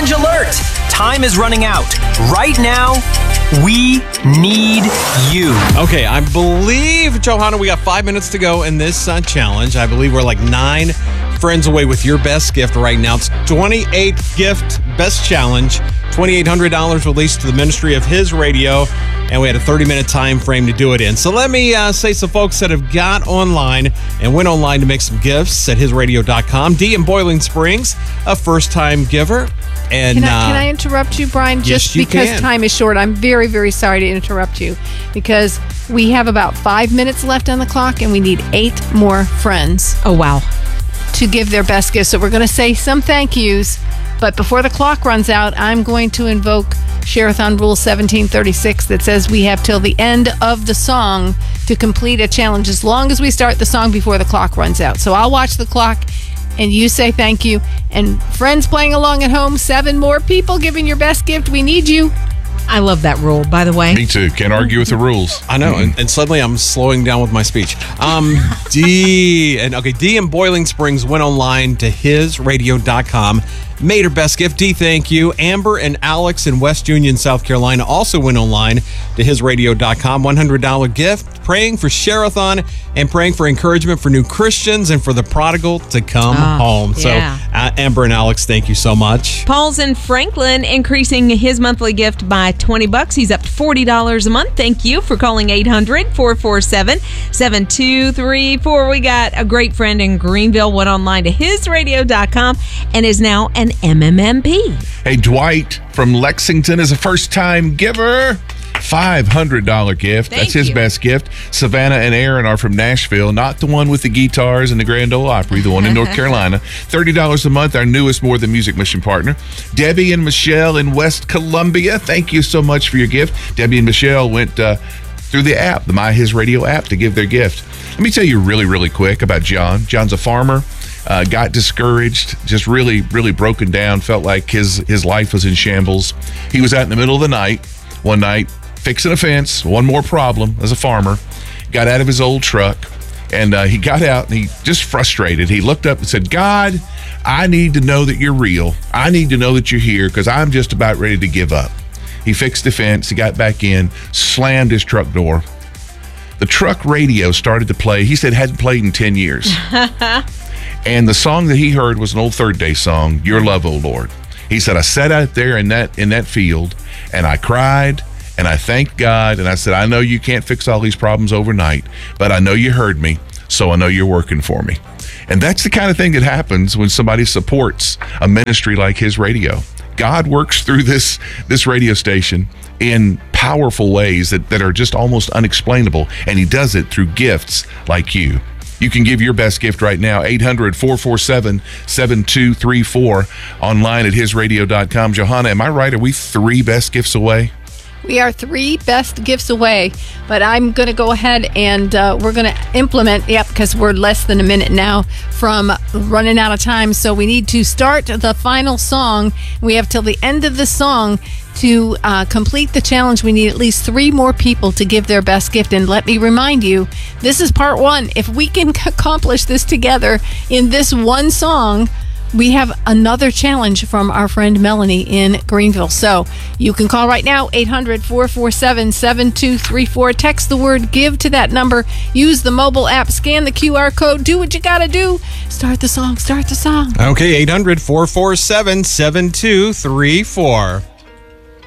Challenge alert! Time is running out. Right now, we need you. Okay, I believe, Johanna, we got 5 minutes to go in this challenge. I believe we're like 9 friends away with your best gift right now. It's 28 gift best challenge, $2,800 released to the ministry of His Radio, and we had a 30-minute time frame to do it in. So let me say some folks that have got online and went online to make some gifts at hisradio.com. Dee in Boiling Springs, a first-time giver. And can I interrupt you, Brian? Just yes, because can. Time is short. I'm very, very sorry to interrupt you because we have about 5 minutes left on the clock and we need 8 more friends. Oh, wow. To give their best gifts. So we're going to say some thank yous, but before the clock runs out, I'm going to invoke Share-a-thon Rule 1736 that says we have till the end of the song to complete a challenge as long as we start the song before the clock runs out. So I'll watch the clock and you say thank you. And friends playing along at home, 7 more people giving your best gift. We need you. I love that rule, by the way. Me too. Can't argue with the rules. I know, and suddenly I'm slowing down with my speech. Dee in Boiling Springs went online to hisradio.com, made her best gift. Dee, thank you. Amber and Alex in West Union, South Carolina also went online to hisradio.com, $100 gift, praying for Share-a-thon and praying for encouragement for new Christians and for the prodigal to come home. Yeah. So Amber and Alex, thank you so much. Paul's in Franklin, increasing his monthly gift by $20. He's up to $40 a month. Thank you for calling 800-447-7234. We got a great friend in Greenville, went online to hisradio.com and is now an MMMP. Hey, Dwight from Lexington is a first-time giver. $500 gift. Thank That's his you. best gift. Savannah and Aaron are from Nashville, not the one with the guitars and the Grand Ole Opry, the one in North Carolina. $30 a month, our newest More Than Music mission partner. Debbie and Michelle in West Columbia, thank you so much for your gift. Debbie and Michelle went through the app, the My His Radio app, to give their gift. Let me tell you really, really quick about John. John's a farmer. Got discouraged, just really, really broken down, felt like his life was in shambles. He was out in the middle of the night, one night, fixing a fence, one more problem as a farmer, got out of his old truck, and he got out and he just frustrated. He looked up and said, God, I need to know that you're real. I need to know that you're here because I'm just about ready to give up. He fixed the fence, he got back in, slammed his truck door. The truck radio started to play. He said hadn't played in 10 years. And the song that he heard was an old Third Day song, Your Love, O Lord. He said, I sat out there in that field and I cried and I thanked God and I said, I know you can't fix all these problems overnight, but I know you heard me, so I know you're working for me. And that's the kind of thing that happens when somebody supports a ministry like His Radio. God works through this radio station in powerful ways that are just almost unexplainable, and He does it through gifts like you. You can give your best gift right now, 800-447-7234, online at hisradio.com. Johanna, am I right? Are we 3 best gifts away? We are 3 best gifts away, but I'm going to go ahead and we're going to implement, because we're less than a minute now from running out of time. So we need to start the final song. We have till the end of the song to complete the challenge. We need at least 3 more people to give their best gift. And let me remind you, this is part 1. If we can accomplish this together in this one song, we have another challenge from our friend Melanie in Greenville. So you can call right now, 800-447-7234. Text the word GIVE to that number. Use the mobile app. Scan the QR code. Do what you got to do. Start the song. Start the song. Okay, 800-447-7234.